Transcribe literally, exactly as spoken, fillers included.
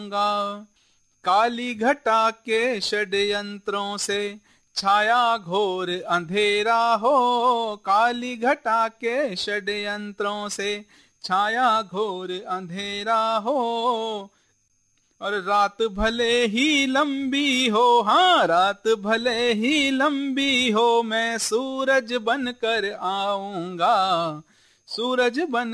काली घटा के षड्यंत्रों से छाया घोर अंधेरा हो, काली घटा के षड्यंत्रों से छाया घोर अंधेरा हो। और रात भले ही लंबी हो, हाँ रात भले ही लंबी हो, मैं सूरज बनकर आऊंगा, सूरज बन